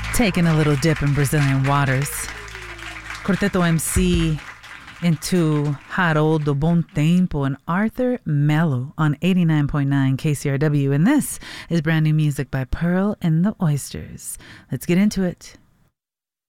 Taking a little dip in Brazilian waters. Quarteto MC into Haroldo Bom Tempo and Arthur Melo on 89.9 KCRW. And this is brand new music by Pearl and the Oysters. Let's get into it.